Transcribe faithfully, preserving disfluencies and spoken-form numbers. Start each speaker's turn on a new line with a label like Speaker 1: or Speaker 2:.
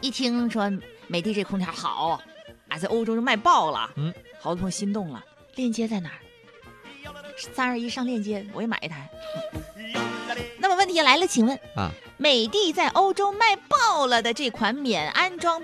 Speaker 1: 一听说美的这空调好啊，在欧洲就卖爆了，
Speaker 2: 嗯，
Speaker 1: 好多朋友心动了。链接在哪儿？三二一上链接，我也买一台。那么问题来了，请问
Speaker 2: 啊，
Speaker 1: 美的在欧洲卖爆了的这款免安装